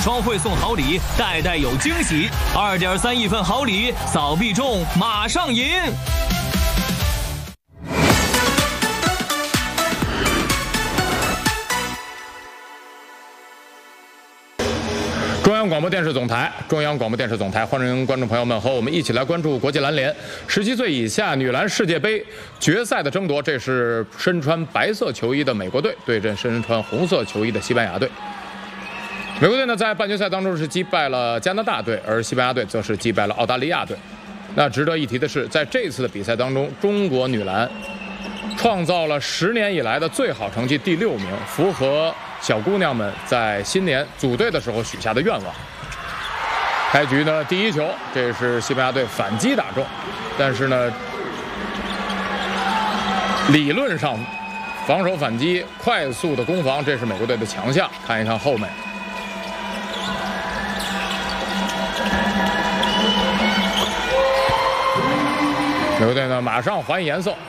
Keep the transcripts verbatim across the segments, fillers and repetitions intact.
双汇送好礼，代代有惊喜。二点三亿份好礼，扫必中，马上赢！ 中央广播电视总台，中央广播电视总台，欢迎观众朋友们和我们一起来关注国际篮联十七岁以下女篮世界杯决赛的争夺。这是身穿白色球衣的美国队对阵身穿红色球衣的西班牙队。美国队呢在半决赛当中是击败了加拿大队，而西班牙队则是击败了澳大利亚队。那值得一提的是，在这次的比赛当中，中国女篮创造了十年以来的最好成绩，第六名，符合小姑娘们在新年组队的时候许下的愿望。开局呢，第一球，这是西班牙队反击打中，但是呢，理论上防守反击、快速的攻防，这是美国队的强项。看一看后面，美国队呢马上还以颜色。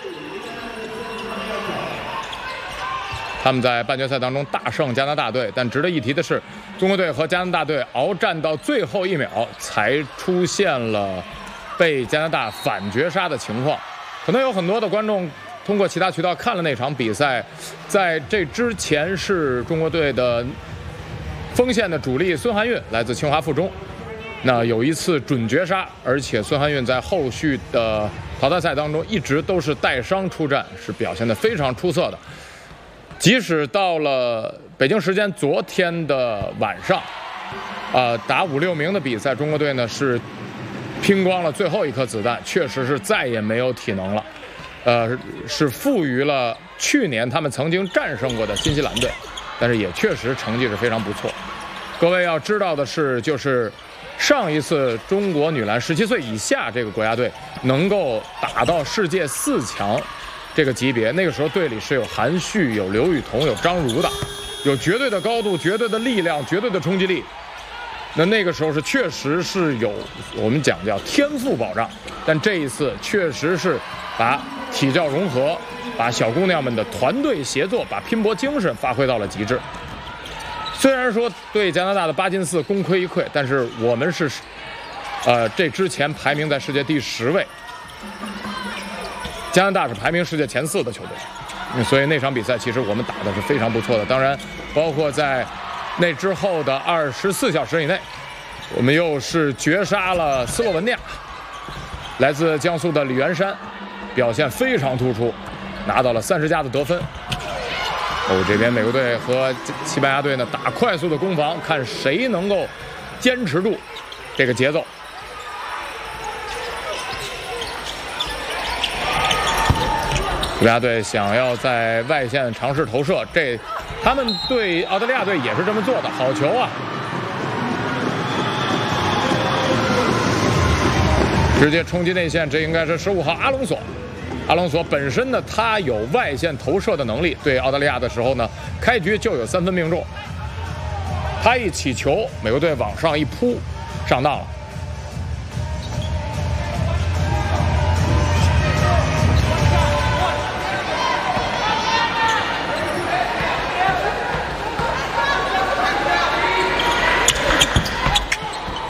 他们在半决赛当中大胜加拿大队，但值得一提的是，中国队和加拿大队鏖战到最后一秒，才出现了被加拿大反绝杀的情况。可能有很多的观众通过其他渠道看了那场比赛，在这之前是中国队的锋线的主力孙涵韵，来自清华附中，那有一次准绝杀，而且孙涵韵在后续的淘汰赛当中一直都是带伤出战，是表现得非常出色的。即使到了北京时间昨天的晚上，呃，打五六名的比赛，中国队呢是拼光了最后一颗子弹，确实是再也没有体能了，呃，是负于了去年他们曾经战胜过的新西兰队，但是也确实成绩是非常不错。各位要知道的是，就是上一次中国女篮十七岁以下这个国家队能够打到世界四强这个级别，那个时候队里是有韩旭、有刘雨桐、有张如的，有绝对的高度、绝对的力量、绝对的冲击力。那那个时候是确实是有我们讲叫天赋保障，但这一次确实是把体教融合，把小姑娘们的团队协作，把拼搏精神发挥到了极致。虽然说对加拿大的八进四功亏一篑，但是我们是，呃，这之前排名在世界第十位。加拿大是排名世界前四的球队，所以那场比赛其实我们打的是非常不错的。当然，包括在那之后的二十四小时以内，我们又是绝杀了斯洛文尼亚，来自江苏的李元山，表现非常突出，拿到了三十加的得分。哦，这边美国队和西班牙队呢打快速的攻防，看谁能够坚持住这个节奏。西班牙队想要在外线尝试投射，这他们对澳大利亚队也是这么做的，好球啊！直接冲击内线，这应该是十五号阿隆索。阿隆索本身呢，他有外线投射的能力，对澳大利亚的时候呢，开局就有三分命中。他一起球，美国队往上一扑，上当了。